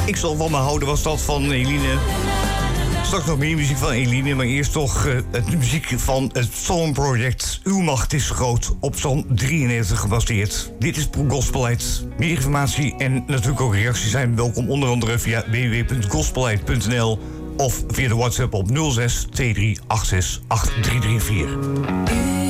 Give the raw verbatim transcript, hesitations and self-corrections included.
Ik zal van me houden was dat van Eline. Straks nog meer muziek van Eline, maar eerst toch uh, het muziek van het Psalm Project. Uw macht is groot, op Psalm drieënnegentig gebaseerd. Dit is Gospelite. Meer informatie en natuurlijk ook reacties zijn welkom, onder andere via w w w punt gospelite punt n l of via de WhatsApp op nul zes twee drie acht zes acht drie drie vier.